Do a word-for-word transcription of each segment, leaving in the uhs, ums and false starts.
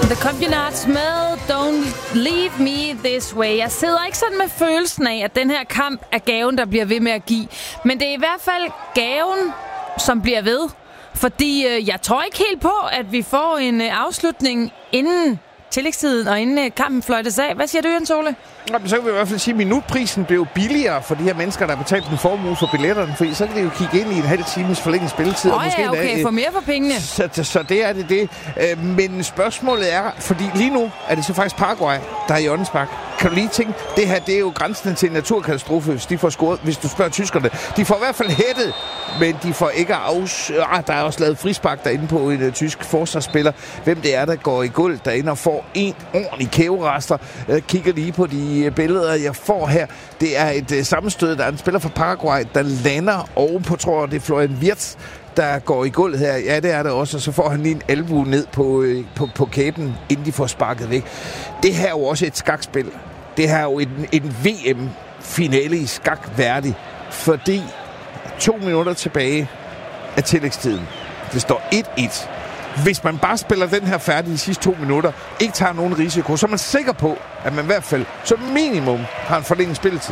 The Communards med Don't Leave Me This Way. Jeg sidder ikke sådan med følelsen af, at den her kamp er gaven, der bliver ved med at give. Men det er i hvert fald gaven, som bliver ved. Fordi øh, jeg tror ikke helt på, at vi får en øh, afslutning inden tillægstiden og inden øh, kampen fløjtes af. Hvad siger du, Jens Ole? Så kan vi i hvert fald sige, at minutprisen blev billigere for de her mennesker, der har betalt en formue for billetterne. Fordi så kan de jo kigge ind i en halv times forlænget spilletid. Åh oh, ja, okay. Få mere for pengene. Så, så, så det er det det. Men spørgsmålet er, fordi lige nu er det så faktisk Paraguay, der er i åndenspark. Kan du lige tænke, det her det er jo grænsen til en naturkatastrofe, hvis de får scoret, hvis du spørger tyskerne. De får i hvert fald hættet, men de får ikke afs... Ah, der er også lavet frispark derinde på en uh, tysk forsvarsspiller. Hvem det er, der går i gulv derinde og får en ordentlig kæveraster. Jeg kigger lige på de uh, billeder, jeg får her. Det er et uh, sammenstød. Der er en spiller fra Paraguay, der lander ovenpå, tror jeg, det er Florian Wirtz, der går i gulvet her. Ja, det er det også. Og så får han lige en albue ned på, øh, på, på kæben, inden de får sparket væk. Det her er jo også et skakspil. Det her er jo en, en V M-finale i skak værdig. Fordi to minutter tilbage af tillægstiden. Det står et et. Hvis man bare spiller den her færdig de sidste to minutter, ikke tager nogen risiko, så er man sikker på, at man i hvert fald som minimum har en forlænget spilletid.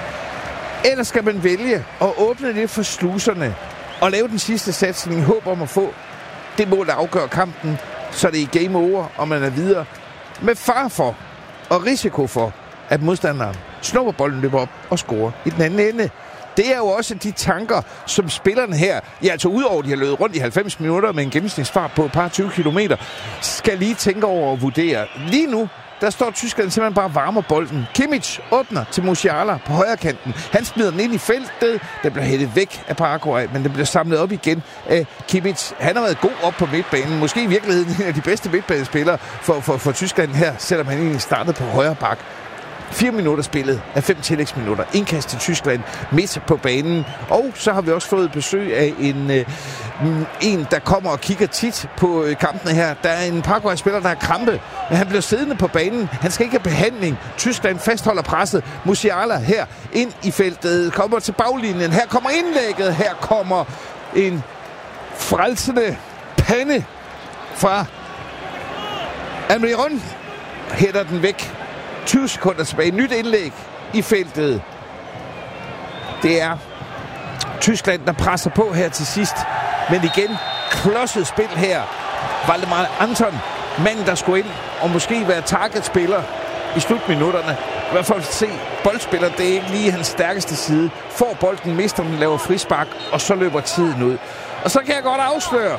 Ellers skal man vælge at åbne lidt for sluserne og lave den sidste satsning i håb om at få det mål, der afgør kampen, så det er game over, og man er videre. Med far for og risiko for, at modstanderen snupper bolden, løber op og scorer i den anden ende. Det er jo også de tanker, som spillerne her, ja altså udover de har løbet rundt i halvfems minutter med en gennemsnitsfart på et par tyve kilometer, skal lige tænke over at vurdere. Lige nu, der står tyskerne simpelthen bare varmer bolden. Kimmich åbner til Musiala på højre kanten. Han smider den ind i feltet. Den bliver hættet væk af Paraguay, men den bliver samlet op igen af Kimmich. Han har været god op på midtbanen. Måske i virkeligheden en af de bedste midtbanespillere for, for, for Tyskland her, selvom han egentlig startede på højre bak. Fire minutter spillet af fem tillægsminutter. Indkast til Tyskland midt på banen. Og så har vi også fået besøg af en, øh, en der kommer og kigger tit på øh, kampene her. Der er en Paraguay-spiller, der har krampe. Men han bliver siddende på banen. Han skal ikke have behandling. Tyskland fastholder presset. Musiala her ind i feltet. Kommer til baglinjen. Her kommer indlægget. Her kommer en frelsende pande fra Almiron. Hætter den væk. tyve sekunder tilbage. Nyt indlæg i feltet. Det er Tyskland, der presser på her til sidst. Men igen, klodset spil her. Valdemar Anton, manden, der skulle ind og måske være targetspiller i slutminutterne. I hvert fald se, boldspiller, det er ikke lige hans stærkeste side. Får bolden, mister den, laver frispark, og så løber tiden ud. Og så kan jeg godt afsløre,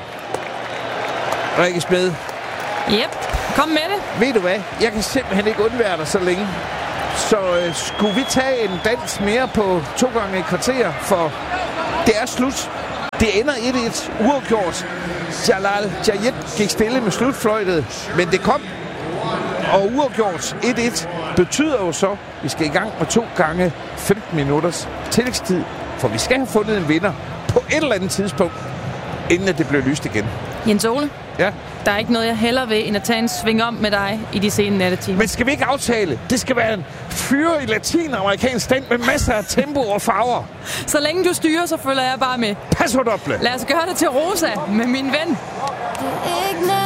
Rikke Smed. Yep. Kom med det. Ved du hvad? Jeg kan simpelthen ikke undvære dig så længe. Så øh, skulle vi tage en dans mere på to gange et kvarter, for det er slut. Det ender et et uafgjort. Jalal Jayet gik stille med slutfløjtet, men det kom. Og uafgjort et et betyder jo så, at vi skal i gang med to gange femten minutters tillægstid, for vi skal have fundet en vinder på et eller andet tidspunkt, inden at det bliver lyst igen. Jens Ole? Ja? Der er ikke noget, jeg hellere vil, end at tage en sving om med dig i de sene nattetimer. Men skal vi ikke aftale? Det skal være en fyre i latinamerikansk stand med masser af tempo og farver. Så længe du styrer, så følger jeg bare med. Paso doble. Lad os gøre det til Rosa med min ven.